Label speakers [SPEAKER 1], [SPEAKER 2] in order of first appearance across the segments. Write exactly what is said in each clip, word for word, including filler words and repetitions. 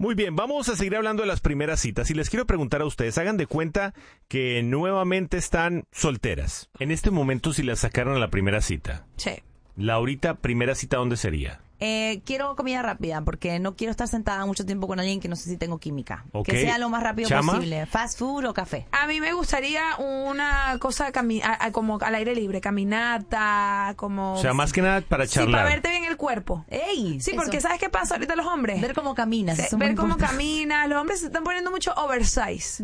[SPEAKER 1] Muy bien, vamos a seguir hablando de las primeras citas y les quiero preguntar a ustedes, hagan de cuenta que nuevamente están solteras. En este momento, si las sacaron a la primera cita.
[SPEAKER 2] Sí.
[SPEAKER 1] Laurita, primera cita, ¿dónde sería?
[SPEAKER 3] Eh, quiero comida rápida porque no quiero estar sentada mucho tiempo con alguien que no sé si tengo química.
[SPEAKER 1] Okay.
[SPEAKER 3] Que sea lo más rápido
[SPEAKER 1] ¿Chama?
[SPEAKER 3] posible. Fast food o café.
[SPEAKER 2] A mí me gustaría una cosa cami a, a, como al aire libre, caminata, como...
[SPEAKER 1] O sea, más que nada para
[SPEAKER 2] Sí,
[SPEAKER 1] charlar.
[SPEAKER 2] para verte bien el cuerpo.
[SPEAKER 3] ¡Ey!
[SPEAKER 2] Sí, porque
[SPEAKER 3] eso.
[SPEAKER 2] ¿sabes qué pasa ahorita los hombres?
[SPEAKER 3] Ver cómo caminas.
[SPEAKER 2] Se-
[SPEAKER 3] eso es muy
[SPEAKER 2] ver cómo
[SPEAKER 3] importante.
[SPEAKER 2] caminas. Los hombres se están poniendo mucho oversize.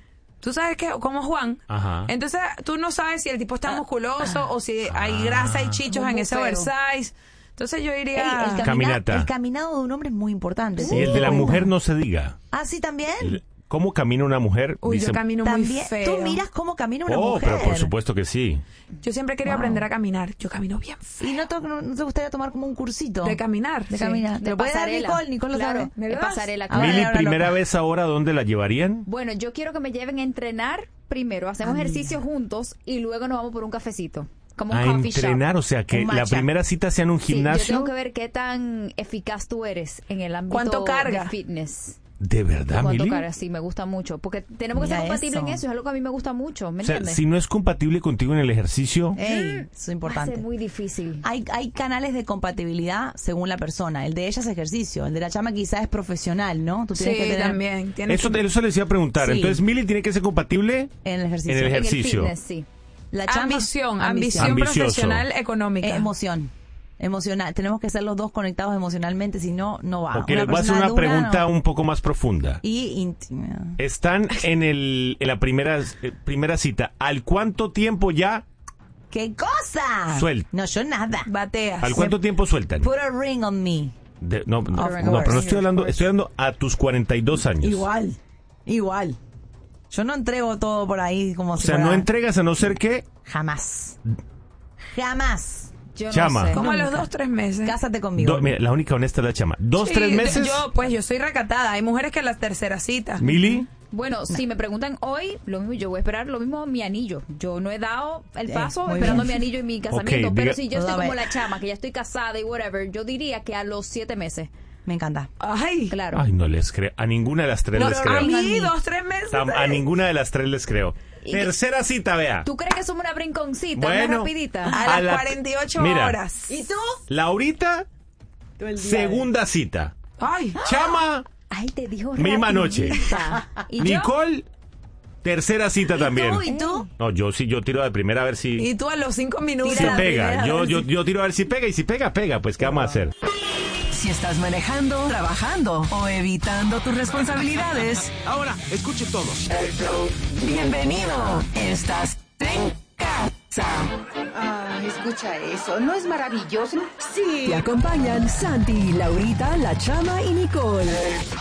[SPEAKER 2] Tú sabes que, como Juan.
[SPEAKER 1] Ajá.
[SPEAKER 2] Entonces, tú no sabes si el tipo está musculoso o si hay
[SPEAKER 1] Ah.
[SPEAKER 2] grasa y chichos
[SPEAKER 3] Muy
[SPEAKER 2] en ese
[SPEAKER 3] feo.
[SPEAKER 2] oversize. Entonces, yo
[SPEAKER 3] Ey,
[SPEAKER 2] iría...
[SPEAKER 3] el, camina-
[SPEAKER 1] Caminata.
[SPEAKER 3] el caminado de un hombre es muy importante.
[SPEAKER 1] Y el de la mujer no se diga.
[SPEAKER 3] Ah, sí, también.
[SPEAKER 1] El- ¿Cómo camina una mujer?
[SPEAKER 2] Uy,
[SPEAKER 1] Dice-
[SPEAKER 2] yo camino muy
[SPEAKER 3] También.
[SPEAKER 2] feo.
[SPEAKER 3] Tú miras cómo camina una
[SPEAKER 1] Oh,
[SPEAKER 3] mujer.
[SPEAKER 1] pero por supuesto que sí.
[SPEAKER 2] Yo siempre quería
[SPEAKER 3] Wow.
[SPEAKER 2] aprender a caminar. Yo camino bien feo.
[SPEAKER 3] ¿Y no te, no te gustaría tomar como un cursito?
[SPEAKER 2] De caminar.
[SPEAKER 3] De
[SPEAKER 2] sí.
[SPEAKER 3] caminar. ¿Te
[SPEAKER 4] De
[SPEAKER 3] lo puede dar
[SPEAKER 4] pasarela.
[SPEAKER 3] Nicole? Nicole lo
[SPEAKER 4] Claro,
[SPEAKER 3] sabe.
[SPEAKER 2] ¿Me
[SPEAKER 4] de
[SPEAKER 2] lo das?
[SPEAKER 4] pasarela.
[SPEAKER 3] Ahora,
[SPEAKER 1] Mili,
[SPEAKER 3] ahora,
[SPEAKER 1] primera
[SPEAKER 3] loca.
[SPEAKER 1] vez ahora, ¿dónde la llevarían?
[SPEAKER 4] Bueno, yo quiero que me lleven a entrenar primero, hacemos
[SPEAKER 3] Ah,
[SPEAKER 4] ejercicio juntos y luego nos vamos por un cafecito, como un
[SPEAKER 1] A
[SPEAKER 4] coffee
[SPEAKER 1] entrenar,
[SPEAKER 4] shop.
[SPEAKER 1] o sea, que
[SPEAKER 3] Un
[SPEAKER 1] la
[SPEAKER 3] matcha.
[SPEAKER 1] primera cita sea en un
[SPEAKER 4] Sí, yo
[SPEAKER 1] gimnasio.
[SPEAKER 4] tengo que ver qué tan eficaz tú eres en el ámbito
[SPEAKER 2] ¿Cuánto carga?
[SPEAKER 4] de fitness.
[SPEAKER 1] ¿De verdad,
[SPEAKER 4] ¿Cuánto
[SPEAKER 1] Mili?
[SPEAKER 4] carga? Sí, me gusta mucho, porque tenemos que
[SPEAKER 3] Mira
[SPEAKER 4] ser compatibles
[SPEAKER 3] eso.
[SPEAKER 4] en eso, es algo que a mí me gusta mucho, ¿me
[SPEAKER 1] O sea,
[SPEAKER 4] entiendes?
[SPEAKER 1] si no es compatible contigo en el ejercicio,
[SPEAKER 3] Ey, eso es
[SPEAKER 4] Va a ser
[SPEAKER 3] importante.
[SPEAKER 4] muy difícil.
[SPEAKER 3] Hay, hay canales de compatibilidad según la persona. El de ella es ejercicio. El de la chama quizás es profesional, ¿no? Tú
[SPEAKER 2] Sí,
[SPEAKER 3] tienes que tener
[SPEAKER 2] también. Tienes
[SPEAKER 1] eso,
[SPEAKER 2] que-
[SPEAKER 1] eso les iba a preguntar.
[SPEAKER 3] Sí.
[SPEAKER 1] Entonces, Mili tiene que ser compatible
[SPEAKER 3] en el ejercicio.
[SPEAKER 1] en el
[SPEAKER 4] En el
[SPEAKER 1] ejercicio.
[SPEAKER 4] fitness, sí.
[SPEAKER 3] La chama-
[SPEAKER 2] Ambición, ambición,
[SPEAKER 1] Ambicioso.
[SPEAKER 2] profesional, económica.
[SPEAKER 3] Eh, emoción. Emocional. Tenemos que ser los dos conectados emocionalmente, si no, no va.
[SPEAKER 1] Ok,
[SPEAKER 3] Una
[SPEAKER 1] les voy a hacer
[SPEAKER 3] persona
[SPEAKER 1] una
[SPEAKER 3] dura,
[SPEAKER 1] pregunta
[SPEAKER 3] no.
[SPEAKER 1] un poco más profunda.
[SPEAKER 3] Y íntima.
[SPEAKER 1] Están en, el, en la primera, eh, primera cita. ¿Al cuánto tiempo ya?
[SPEAKER 3] ¿Qué cosa?
[SPEAKER 1] Suelta.
[SPEAKER 3] No, yo nada.
[SPEAKER 2] Bateas.
[SPEAKER 1] ¿Al cuánto tiempo sueltan?
[SPEAKER 3] Put a ring on me.
[SPEAKER 1] De- no, no,
[SPEAKER 3] Of
[SPEAKER 1] no, pero no
[SPEAKER 3] course.
[SPEAKER 1] estoy hablando, estoy hablando a tus cuarenta y dos años.
[SPEAKER 3] Igual. Igual. Yo no entrego todo por ahí como
[SPEAKER 1] O
[SPEAKER 3] si
[SPEAKER 1] sea,
[SPEAKER 3] fuera-
[SPEAKER 1] no entregas a no ser que...
[SPEAKER 3] Jamás. Jamás.
[SPEAKER 4] Yo
[SPEAKER 1] Chama.
[SPEAKER 4] no sé.
[SPEAKER 2] Como a los
[SPEAKER 3] Nunca.
[SPEAKER 2] dos, tres meses.
[SPEAKER 3] Cásate conmigo.
[SPEAKER 1] Do- mira, la única honesta es la chama. ¿Dos,
[SPEAKER 2] Sí,
[SPEAKER 1] tres meses?
[SPEAKER 2] Yo, pues, yo soy recatada. Hay mujeres que a la tercera cita.
[SPEAKER 1] ¿Mili?
[SPEAKER 4] Bueno, si me preguntan hoy, lo mismo, yo voy a esperar lo mismo mi anillo. Yo no he dado el
[SPEAKER 3] Eh,
[SPEAKER 4] paso
[SPEAKER 3] muy
[SPEAKER 4] esperando
[SPEAKER 3] bien.
[SPEAKER 4] mi anillo y mi casamiento.
[SPEAKER 1] Ok,
[SPEAKER 4] pero
[SPEAKER 1] diga-
[SPEAKER 4] si yo estoy
[SPEAKER 3] Toda
[SPEAKER 4] como
[SPEAKER 3] vez.
[SPEAKER 4] la chama, que ya estoy casada y whatever, yo diría que a los siete meses.
[SPEAKER 3] Me encanta.
[SPEAKER 2] Ay.
[SPEAKER 4] Claro.
[SPEAKER 1] Ay, no les creo. A ninguna de las tres
[SPEAKER 3] No,
[SPEAKER 1] les
[SPEAKER 3] no,
[SPEAKER 1] creo.
[SPEAKER 2] A
[SPEAKER 3] no,
[SPEAKER 2] mí,
[SPEAKER 3] no.
[SPEAKER 2] dos, tres meses.
[SPEAKER 1] Tam- A ninguna de las tres les creo.
[SPEAKER 4] Y-
[SPEAKER 1] Tercera cita, vea.
[SPEAKER 4] ¿Tú crees que somos una brinconcita,
[SPEAKER 1] Bueno.
[SPEAKER 4] una rapidita?
[SPEAKER 2] A
[SPEAKER 1] A
[SPEAKER 2] las
[SPEAKER 1] la-
[SPEAKER 2] cuarenta y ocho
[SPEAKER 1] Mira.
[SPEAKER 2] horas.
[SPEAKER 3] ¿Y tú?
[SPEAKER 1] Laurita, segunda cita.
[SPEAKER 2] Ay.
[SPEAKER 1] Chama,
[SPEAKER 4] Ay, te dijo
[SPEAKER 1] misma noche.
[SPEAKER 4] rapidita. ¿Y yo?
[SPEAKER 1] Nicole, tercera cita también.
[SPEAKER 3] ¿Tú? ¿Y tú?
[SPEAKER 1] No, yo sí, yo tiro de primera a ver si,
[SPEAKER 2] Y tú a los cinco minutos.
[SPEAKER 1] si
[SPEAKER 3] Tira la
[SPEAKER 1] pega.
[SPEAKER 3] primera,
[SPEAKER 1] Yo,
[SPEAKER 3] a ver
[SPEAKER 1] yo,
[SPEAKER 3] si-
[SPEAKER 1] yo tiro a ver si pega y si pega, pega. Pues, ¿qué vamos a hacer?
[SPEAKER 5] Si estás manejando, trabajando o evitando tus responsabilidades,
[SPEAKER 6] Ahora, escuchen todos.
[SPEAKER 5] bienvenido. Estás en casa.
[SPEAKER 7] Ah, escucha eso, ¿no es maravilloso? Sí.
[SPEAKER 5] Te acompañan Santi, Laurita, La Chama y Nicole.